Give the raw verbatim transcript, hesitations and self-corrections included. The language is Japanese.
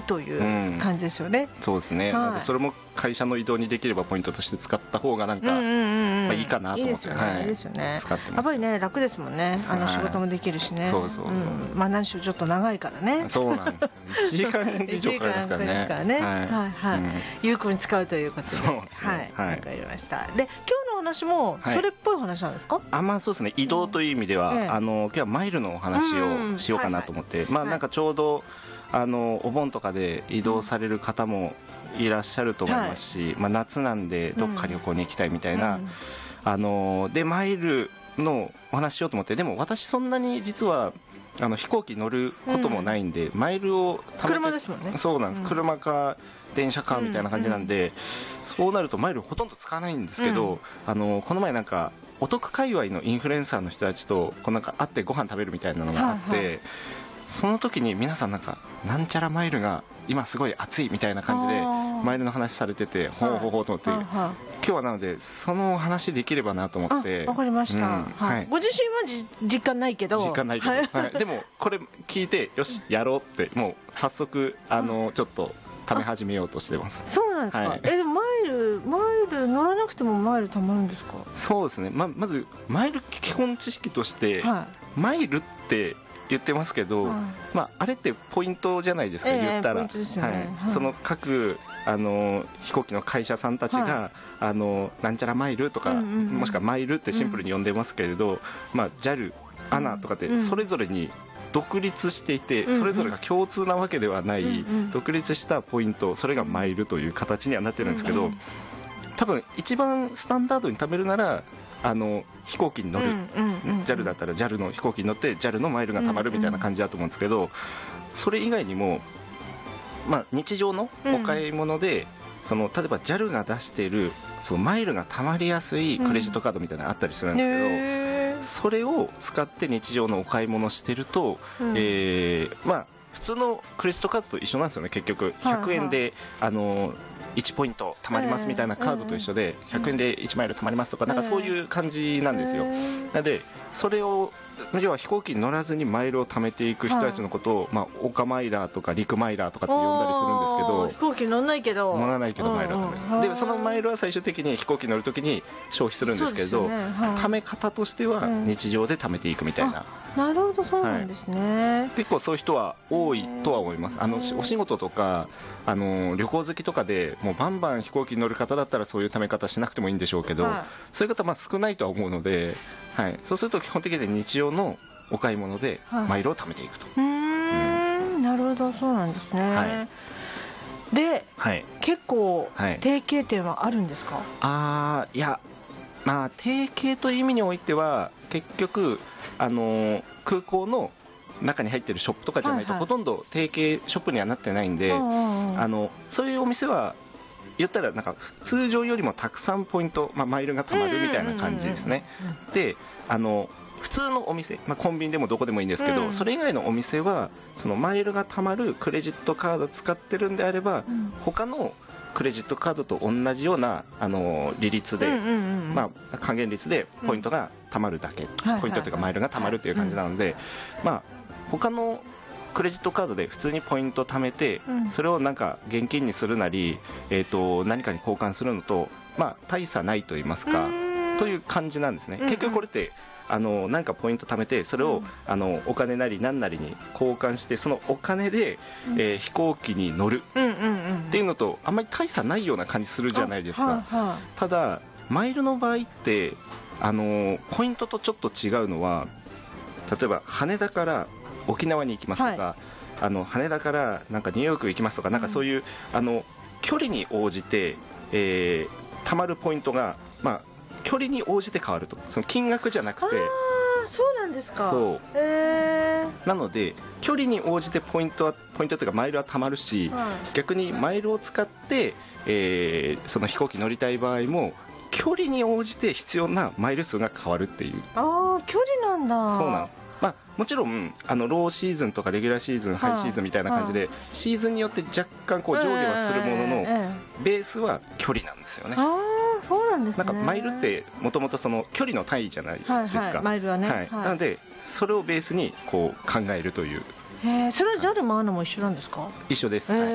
という感じですよね、うん、 そうですね、はい、なのでそれも会社の移動にできればポイントとして使った方がなんか、うんうんうん、まあ、いいかなと思って、 いいですよね、使ってます。やっぱりね楽ですもんね、あの仕事もできるしね、はい、そうそうそう、うん、まあ何しろちょっと長いからね、 そうなんですよいちじかん以上かかりますからねですからね、はいはいはい、うん、有効に使うということで、 そうですね、 はい、わかりました。で今日の話もそれっぽい話なんですか？はい、 あまあそうですね、移動という意味では、うん、あの今日はマイルのお話をしようかなと思って、うんはいはい、まあなんかちょうどあのお盆とかで移動される方もいらっしゃると思いますし、はい、まあ、夏なんでどっか旅行に行きたいみたいな、うん、あのでマイルのお話しようと思って、でも私そんなに実はあの飛行機乗ることもないんで、うん、マイルを貯めて、 車ですもんね、 そうなんです、うん、車か電車かみたいな感じなんで、うんうん、そうなるとマイルほとんど使わないんですけど、うん、あのこの前なんかお得界隈のインフルエンサーの人たちとこうなんか会ってご飯食べるみたいなのがあって、はいはい、その時に皆さんなんかなんちゃらマイルが今すごい熱いみたいな感じでマイルの話されてて、ほうほうほうと思って、はいはいはい、今日はなのでその話できればなと思って。 わかりました、うんはい、ご自身はじ実感ないけど実感ないけど、はい、でもこれ聞いてよしやろうってもう早速あのちょっと貯め始めようとしてます。 そうなんですか、はい、えでもマイルマイル乗らなくてもマイル貯まるんですか？ そうですね、ま, まずマイル基本知識として、はい、マイルって言ってますけど、はいまあ、あれってポイントじゃないですか、えー、言ったら、ねはいはい、その各あの飛行機の会社さんたちが、はい、あのなんちゃらマイルとか、うんうんうん、もしくはマイルってシンプルに呼んでますけれど、うんまあ、ジャル、アナ とかってそれぞれに独立していて、うんうん、それぞれが共通なわけではない、うんうん、独立したポイント、それがマイルという形にはなってるんですけど、うんうん、多分一番スタンダードに貯めるならあの飛行機に乗る、うんうんうん、ジャル だったら ジャル の飛行機に乗って ジャル のマイルが貯まるみたいな感じだと思うんですけど、それ以外にも、まあ、日常のお買い物で、うん、その例えば ジャル が出しているそのマイルが貯まりやすいクレジットカードみたいなのがあったりするんですけど、うん、それを使って日常のお買い物してると、うんえーまあ、普通のクレジットカードと一緒なんですよね。結局ひゃくえんで、はいはい、あのいちポイント貯まりますみたいなカードと一緒でひゃくえんでいちマイル貯まりますとか、なんかそういう感じなんですよ。なのでそれを要は飛行機に乗らずにマイルを貯めていく人たちのことを、まあ、オカマイラーとかリクマイラーとかって呼んだりするんですけど、 飛行機乗らないけど乗らないけどマイルを貯める、うんうん、でそのマイルは最終的に飛行機乗るときに消費するんですけど、ねはい、貯め方としては日常で貯めていくみたいな、 うん、なるほどそうなんですね、はい、 結構そういう人は多いとは思います。あのお仕事とかあの旅行好きとかでもうバンバン飛行機に乗る方だったらそういう貯め方しなくてもいいんでしょうけど、はい、そういう方はまあ少ないとは思うので、はい、そうすると基本的に日常のお買い物でマイルを貯めていくと、はい、うーんなるほどそうなんですね、はい、で、はい、結構提携点はあるんですか？ あいやまあ提携という意味においては結局あの空港の中に入ってるショップとかじゃないと、はいはい、ほとんど提携ショップにはなってないんで、あのそういうお店は言ったらなんか通常よりもたくさんポイント、まあ、マイルが貯まるみたいな感じですね。であの普通のお店、まあ、コンビニでもどこでもいいんですけど、うん、それ以外のお店はそのマイルが貯まるクレジットカード使ってるんであれば、うん、他のクレジットカードと同じようなあの利率で、うんうんうんまあ、還元率でポイントが貯まるだけ、うん、ポイントというかマイルが貯まるという感じなので、はいはいまあ、他のクレジットカードで普通にポイント貯めて、うん、それをなんか現金にするなり、えーと、何かに交換するのと、まあ、大差ないと言いますかという感じなんですね、うんうん、結局これってあのなんかポイント貯めてそれを、うん、あのお金なり何なりに交換してそのお金で、うんえー、飛行機に乗るっていうのとあんまり大差ないような感じするじゃないですか、はあはあ、ただマイルの場合ってあのポイントとちょっと違うのは、例えば羽田から沖縄に行きますとか、はい、あの羽田からなんかニューヨーク行きますとか、なんかそういう、うん、あの距離に応じて、えー、貯まるポイントが、まあ距離に応じて変わると、その金額じゃなくて、 あそうなんですか。 そう、 へー。 なので距離に応じてポイントはポイントというかマイルは貯まるし、はい、逆にマイルを使って、えー、その飛行機乗りたい場合も距離に応じて必要なマイル数が変わるっていう。 ああ距離なんだ。 そうなんです。まあ、もちろんあのローシーズンとかレギュラーシーズン、ハイシーズンみたいな感じで、シーズンによって若干こう上下はするものの、ベースは距離なんですよね。 そうなんですね。 なんかマイルってもともとその距離の単位じゃないですか、はいはい、 マイルはね、 はいはい、なのでそれをベースにこう考えるという。 へそれは ジャル もアナも一緒なんですか？ 一緒です、 はい。